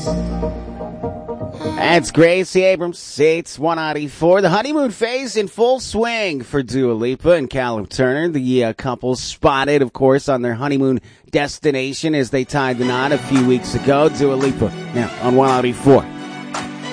That's Gracie Abrams. It's 194. The honeymoon phase in full swing for Dua Lipa and Callum Turner. The couple spotted, of course, on their honeymoon destination as they tied the knot a few weeks ago. Dua Lipa now on 194.